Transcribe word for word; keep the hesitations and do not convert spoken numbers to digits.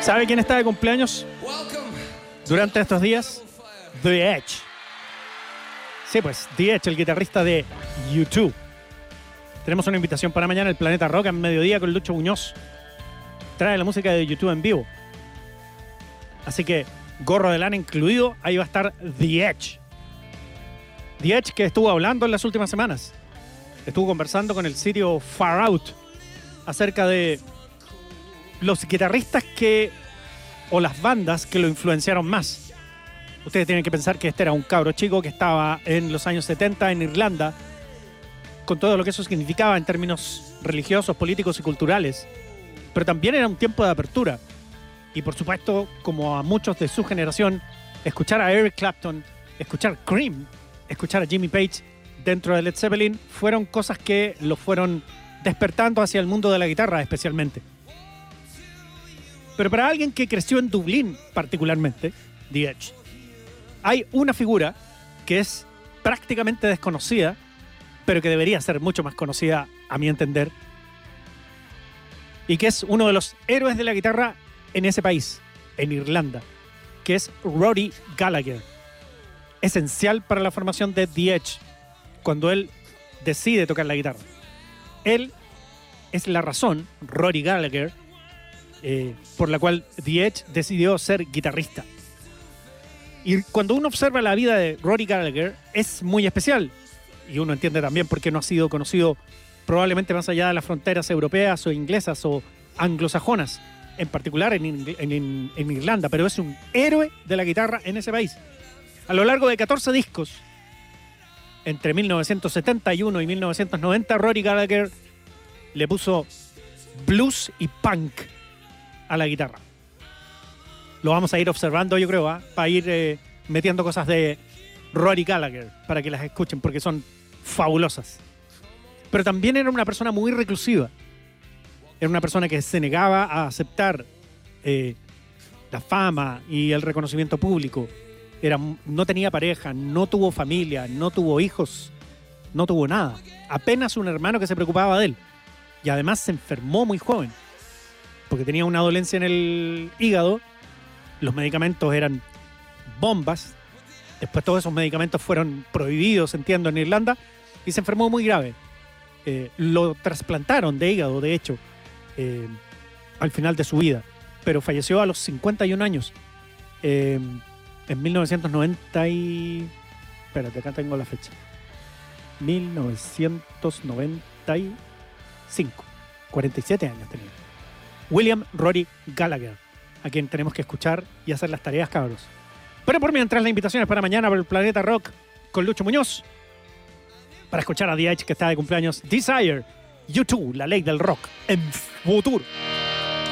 ¿Sabe quién está de cumpleaños durante estos días? The Edge. Sí, pues, The Edge, el guitarrista de U dos. Tenemos una invitación para mañana, el Planeta Rock, en mediodía con Lucho Muñoz. Trae la música de U dos en vivo. Así que, gorro de lana incluido, ahí va a estar The Edge. The Edge que estuvo hablando en las últimas semanas. Estuvo conversando con el sitio Far Out acerca de los guitarristas que, o las bandas que lo influenciaron más. Ustedes tienen que pensar que este era un cabro chico que estaba en los años setenta en Irlanda, con todo lo que eso significaba en términos religiosos, políticos y culturales. Pero también era un tiempo de apertura. Y por supuesto, como a muchos de su generación, escuchar a Eric Clapton, escuchar Cream, escuchar a Jimmy Page dentro de Led Zeppelin fueron cosas que lo fueron despertando hacia el mundo de la guitarra especialmente. Pero para alguien que creció en Dublín particularmente, The Edge, hay una figura que es prácticamente desconocida, pero que debería ser mucho más conocida a mi entender, y que es uno de los héroes de la guitarra en ese país, en Irlanda, que es Rory Gallagher. Esencial para la formación de The Edge cuando él decide tocar la guitarra. Él es la razón, Rory Gallagher, eh, por la cual The Edge decidió ser guitarrista. Y cuando uno observa la vida de Rory Gallagher, es muy especial. Y uno entiende también por qué no ha sido conocido probablemente más allá de las fronteras europeas o inglesas o anglosajonas, en particular en, en, en, en Irlanda, pero es un héroe de la guitarra en ese país. A lo largo de catorce discos, entre mil novecientos setenta y uno y mil novecientos noventa, Rory Gallagher le puso blues y punk a la guitarra. Lo vamos a ir observando, yo creo, ¿eh? para ir eh, metiendo cosas de Rory Gallagher, para que las escuchen, porque son fabulosas. Pero también era una persona muy reclusiva. Era una persona que se negaba a aceptar eh, la fama y el reconocimiento público. Era, no tenía pareja, no tuvo familia, no tuvo hijos, no tuvo nada. Apenas un hermano que se preocupaba de él. Y además se enfermó muy joven, porque tenía una dolencia en el hígado. Los medicamentos eran bombas. Después todos esos medicamentos fueron prohibidos, entiendo, en Irlanda. Y se enfermó muy grave. Eh, lo trasplantaron de hígado, de hecho, eh, al final de su vida. Pero falleció a los cincuenta y un años. Eh, en mil novecientos noventa y... Espérate, acá tengo la fecha. mil novecientos noventa y cinco. cuarenta y siete años tenía. William Rory Gallagher, a quien tenemos que escuchar y hacer las tareas, cabros. Pero por mientras, la invitación es para mañana por el Planeta Rock con Lucho Muñoz, para escuchar a The Edge, que está de cumpleaños. Desire, U dos, la ley del rock en futuro.